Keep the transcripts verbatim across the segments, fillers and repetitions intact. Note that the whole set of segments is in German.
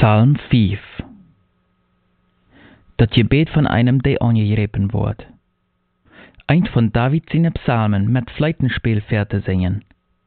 Psalm vijf. Dat gebed van einem, der angegriffen wordt. Eind von David seine Psalmen mit Fleitenspielverte singen.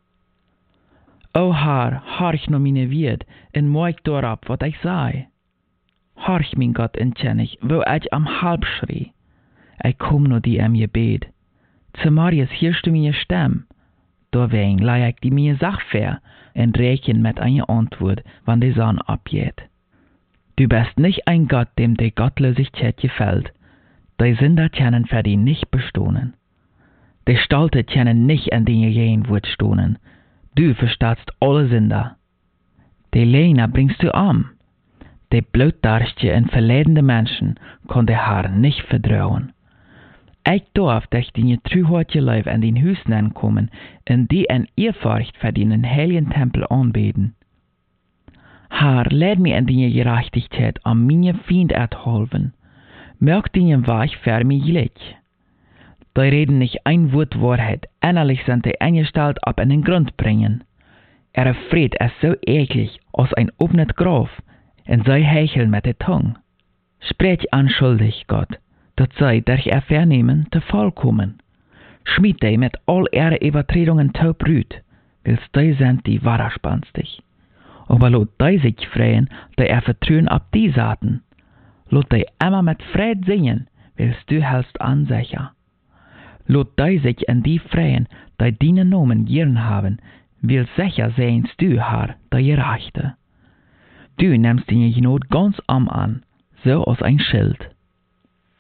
O Herr, horch no meine Wied, en moik dorop wat ich sei. Horch, mein Gott, en ken ich, wo ich am halb schrie. Ich komm no die am gebed. Zu Marius hörst du meine Stimme. Doorwegen lei ich die mir Sach ver, en rechnen mit einer Antwort, wann die Sonne abgeht. Du bist nicht ein Gott, dem die Gottlosigkeit gefällt. Die Sünder können für die nicht bestohnen. Die Stolte können nicht an den gehen wird stohnen. Du verstehst alle Sünder. Die Lehner bringst du um. Die blutdarste und verledende Menschen kann der Herr nicht vertrauen. Ich darf durch deine truharte Leib an den Hüsten ankommen und die an Ehrfurcht für den heiligen Tempel anbeten. Herr, leid mich an deine Gerechtigkeit, an meine Feind erhalten. Mög deinen Weg für mich lich. Die reden nicht ein Wort Wahrheit, innerlich sind die eingestellt ab in den Grund bringen. Ihre Fried ist so eklig als ein offenes Grab, und sie hecheln mit der Tongue. Sprech anschuldig, Gott, dat sie durch ihr Vernehmen zu Fall kommen. Schmied die mit all ihre Übertretungen taub rüt, willst die sind die wahrspanstig. Aber lot die sich freuen, die ihr Vertrauen ab die Saaten. Lot die immer mit Fried singen, willst du hältst an sicher. Lot die sich in die freuen, die deinen Namen gern haben, will sicher sehens du, Herr, der Gerechte. Du nimmst deine Not ganz am an, so als ein Schild.